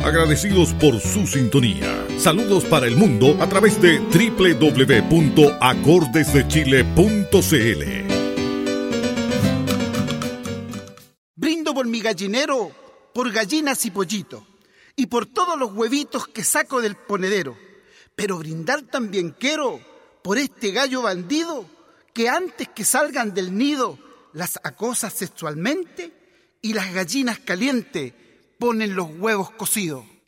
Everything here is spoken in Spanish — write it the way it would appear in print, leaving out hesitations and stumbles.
Agradecidos por su sintonía. Saludos para el mundo a través de www.acordesdechile.cl. Brindo por mi gallinero, por gallinas y pollitos, y por todos los huevitos que saco del ponedero. Pero brindar también quiero por este gallo bandido que antes que salgan del nido las acosa sexualmente y las gallinas calientes ponen los huevos cocidos.